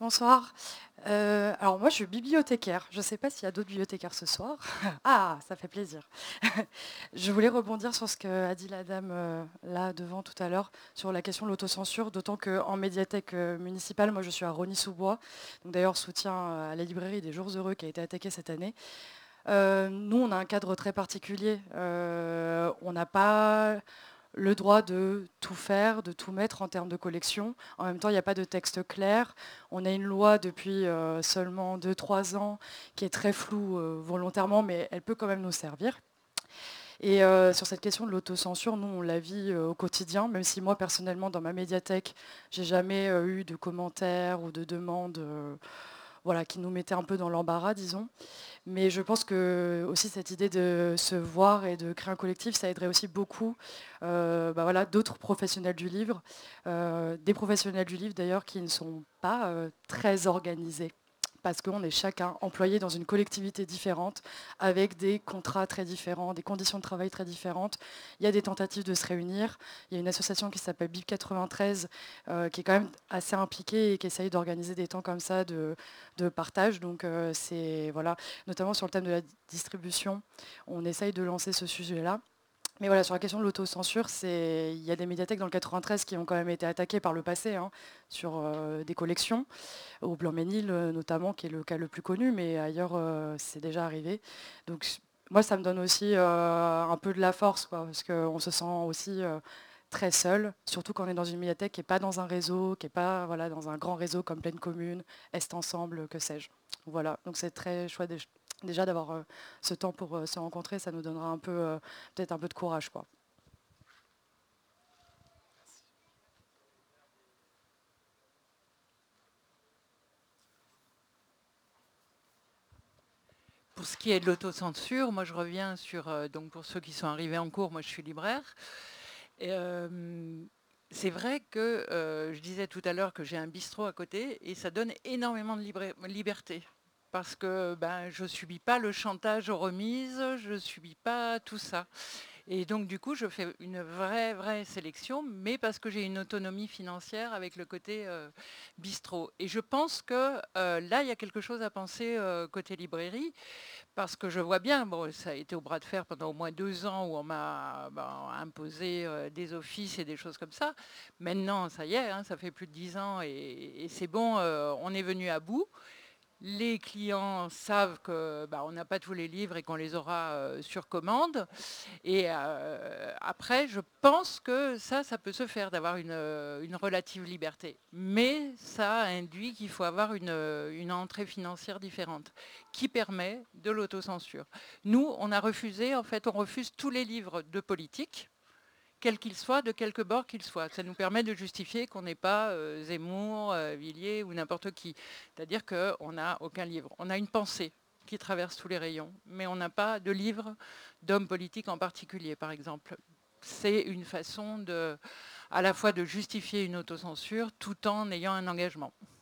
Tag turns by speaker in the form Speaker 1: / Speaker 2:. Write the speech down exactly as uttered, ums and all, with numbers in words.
Speaker 1: Bonsoir. Euh, alors moi, je suis bibliothécaire. Je ne sais pas s'il y a d'autres bibliothécaires ce soir. Ah, ça fait plaisir. Je voulais rebondir sur ce qu'a dit la dame euh, là devant tout à l'heure sur la question de l'autocensure, d'autant qu'en médiathèque euh, municipale, moi je suis à Rosny-sous-Bois, donc d'ailleurs soutien euh, à la librairie des Jours Heureux qui a été attaquée cette année. Euh, nous, on a un cadre très particulier. Euh, on n'a pas le droit de tout faire, de tout mettre en termes de collection. En même temps, il n'y a pas de texte clair. On a une loi depuis euh, seulement deux trois ans qui est très floue euh, volontairement, mais elle peut quand même nous servir. Et euh, sur cette question de l'autocensure, nous, on la vit euh, au quotidien, même si moi, personnellement, dans ma médiathèque, j'ai jamais euh, eu de commentaires ou de demandes euh, voilà, qui nous mettaient un peu dans l'embarras, disons. Mais je pense que aussi cette idée de se voir et de créer un collectif, ça aiderait aussi beaucoup euh, bah voilà, d'autres professionnels du livre, euh, des professionnels du livre d'ailleurs qui ne sont pas euh, très organisés. Parce qu'on est chacun employé dans une collectivité différente, avec des contrats très différents, des conditions de travail très différentes. Il y a des tentatives de se réunir. Il y a une association qui s'appelle B I B quatre-vingt-treize, euh, qui est quand même assez impliquée et qui essaye d'organiser des temps comme ça de, de partage. Donc euh, c'est voilà, notamment sur le thème de la distribution, on essaye de lancer ce sujet-là. Mais voilà, sur la question de l'autocensure, c'est... il y a des médiathèques dans le quatre-vingt-treize qui ont quand même été attaquées par le passé hein, sur euh, des collections, au Blanc-Ménil euh, notamment, qui est le cas le plus connu, mais ailleurs, euh, c'est déjà arrivé. Donc moi, ça me donne aussi euh, un peu de la force, quoi, parce qu'on se sent aussi euh, très seul, surtout quand on est dans une médiathèque qui n'est pas dans un réseau, qui n'est pas voilà, dans un grand réseau comme Pleine Commune, Est Ensemble, que sais-je. Voilà, donc c'est très chouette dé- déjà d'avoir euh, ce temps pour euh, se rencontrer, ça nous donnera un peu, euh, peut-être un peu de courage, quoi.
Speaker 2: Pour ce qui est de l'autocensure, moi je reviens sur, euh, donc pour ceux qui sont arrivés en cours, moi je suis libraire. Et, euh, c'est vrai que euh, je disais tout à l'heure que j'ai un bistrot à côté et ça donne énormément de libre- liberté. Parce que ben, je ne subis pas le chantage aux remises, je ne subis pas tout ça. Et donc, du coup, je fais une vraie, vraie sélection, mais parce que j'ai une autonomie financière avec le côté euh, bistrot. Et je pense que euh, là, il y a quelque chose à penser euh, côté librairie, parce que je vois bien, bon, ça a été au bras de fer pendant au moins deux ans où on m'a ben, imposé euh, des offices et des choses comme ça. Maintenant, ça y est, hein, ça fait plus de dix ans et, et c'est bon, euh, on est venu à bout. Les clients savent que bah, on n'a pas tous les livres et qu'on les aura euh, sur commande. Et euh, après, je pense que ça, ça peut se faire d'avoir une, euh, une relative liberté. Mais ça induit qu'il faut avoir une, euh, une entrée financière différente qui permet de l'autocensure. Nous, on a refusé, en fait, on refuse tous les livres de politique, quels qu'ils soient, de quelque bord qu'ils soient. Ça nous permet de justifier qu'on n'est pas euh, Zemmour, euh, Villiers ou n'importe qui. C'est-à-dire qu'on n'a aucun livre. On a une pensée qui traverse tous les rayons, mais on n'a pas de livre d'hommes politiques en particulier, par exemple. C'est une façon de, à la fois de justifier une autocensure tout en ayant un engagement.